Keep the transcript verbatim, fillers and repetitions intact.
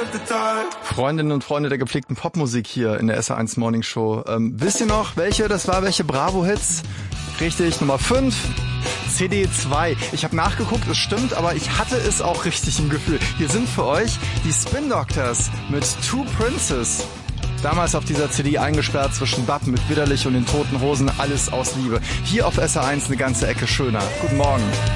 Freundinnen und Freunde der gepflegten Popmusik hier in der S R eins Morning Show. Ähm, wisst ihr noch, welche das war? Welche Bravo-Hits? Richtig, Nummer fünf. C D zwei. Ich habe nachgeguckt, es stimmt, aber ich hatte es auch richtig im Gefühl. Hier sind für euch die Spin Doctors mit Two Princes. Damals auf dieser C D eingesperrt zwischen Bab mit Widerlich und den Toten Hosen. Alles aus Liebe. Hier auf S R eins eine ganze Ecke schöner. Guten Morgen.